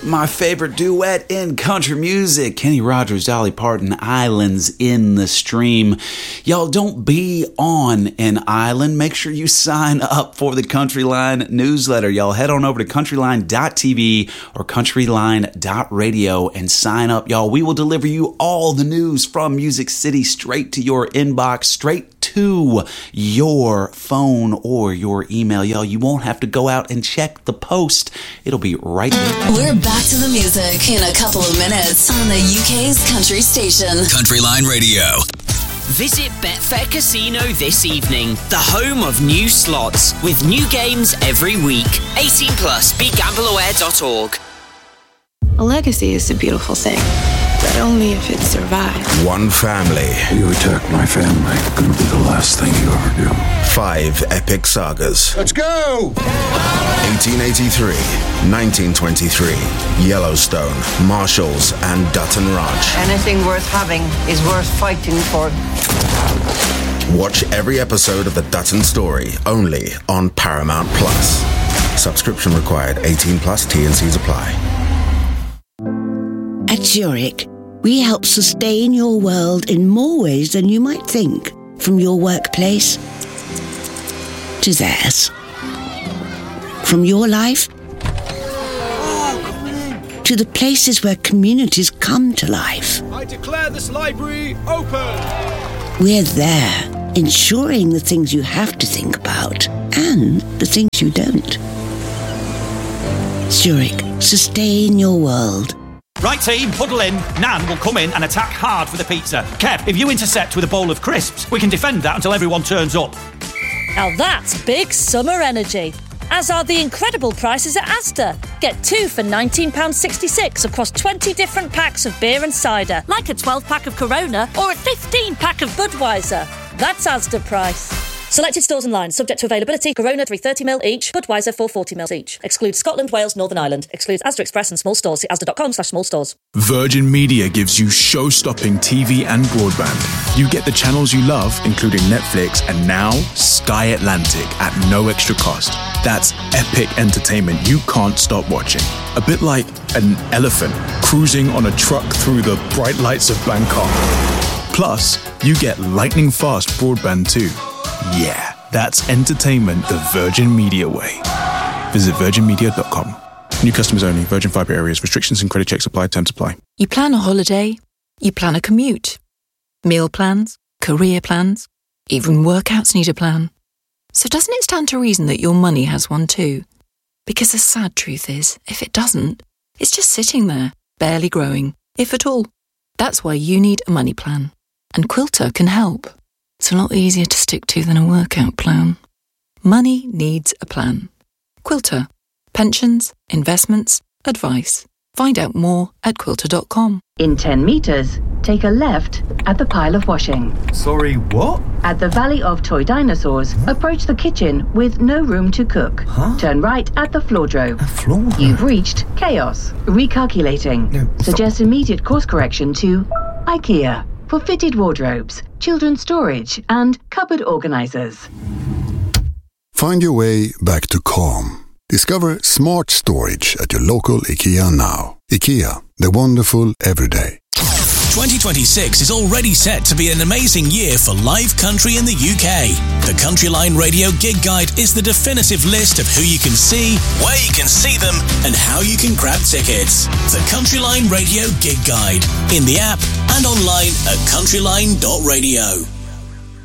My favorite duet in country music, Kenny Rogers, Dolly Parton, Islands in the Stream. Y'all, don't be on an island. Make sure you sign up for the Countryline newsletter. Y'all, head on over to countryline.tv or countryline.radio and sign up, y'all. We will deliver you all the news from Music City straight to your inbox, straight to your phone or your email. Y'all, you won't have to go out and check the post. It'll be right there. We're back to the music in a couple of minutes on the UK's country station. Countryline Radio. Visit Betfair Casino this evening, the home of new slots, with new games every week. 18 plus, begambleaware.org. A legacy is a beautiful thing, but only if it survives. One family. You attack my family, gonna be the last thing you ever do. 5 epic sagas. Let's go! 1883, 1923, Yellowstone, Marshalls, and Dutton Ranch. Anything worth having is worth fighting for. Watch every episode of The Dutton Story, only on Paramount Plus. Subscription required. 18 plus. T&Cs apply. At Zurich, we help sustain your world in more ways than you might think. From your workplace to theirs. From your life to the places where communities come to life. I declare this library open. We're there, ensuring the things you have to think about and the things you don't. Zurich, sustain your world. Right team, huddle in. Nan will come in and attack hard for the pizza. Kev, if you intercept with a bowl of crisps, we can defend that until everyone turns up. Now that's big summer energy. As are the incredible prices at Asda. Get 2 for £19.66 across 20 different packs of beer and cider, like a 12-pack of Corona or a 15-pack of Budweiser. That's Asda price. Selected stores and lines, subject to availability. Corona 330ml each, Budweiser 440ml each. Excludes Scotland, Wales, Northern Ireland. Excludes Asda Express and small stores. See asda.com/small stores. Virgin Media gives you show-stopping TV and broadband. You get the channels you love, including Netflix and now Sky Atlantic at no extra cost. That's epic entertainment you can't stop watching. A bit like an elephant cruising on a truck through the bright lights of Bangkok. Plus, you get lightning-fast broadband too. Yeah, that's entertainment the Virgin Media way. Visit virginmedia.com. New customers only. Virgin Fibre areas. Restrictions and credit checks apply. Terms apply. You plan a holiday. You plan a commute. Meal plans. Career plans. Even workouts need a plan. So doesn't it stand to reason that your money has one too? Because the sad truth is, if it doesn't, it's just sitting there, barely growing, if at all. That's why you need a money plan. And Quilter can help. It's a lot easier to stick to than a workout plan. Money needs a plan. Quilter. Pensions, investments, advice. Find out more at quilter.com. In 10 metres, take a left at the pile of washing. Sorry, what? At the Valley of Toy Dinosaurs, approach the kitchen with no room to cook. Turn right at the floordrobe. You've reached chaos. Recalculating. Suggest immediate course correction to IKEA for fitted wardrobes, children's storage, and cupboard organisers. Find your way back to calm. Discover smart storage at your local IKEA now. IKEA, the wonderful everyday. 2026 is already set to be an amazing year for live country in the UK. The Countryline Radio Gig Guide is the definitive list of who you can see, where you can see them, and how you can grab tickets. The Countryline Radio Gig Guide, in the app and online at countryline.radio.